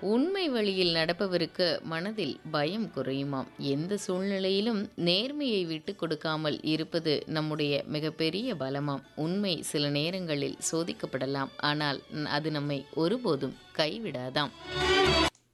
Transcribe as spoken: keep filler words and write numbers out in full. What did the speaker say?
உண்மை வழியில் நடப்பவருக்கு மனதில் பயம் குறையுமாம். எந்த சூழ்நிலையிலும் நேர்மையை விட்டு கொடுக்காமல் இருப்பது நம்முடைய மிகப்பெரிய பலமாம். உண்மை சில நேரங்களில் சோதிக்கப்படலாம், ஆனால் அது நம்மை ஒருபோதும் கைவிடாதாம்.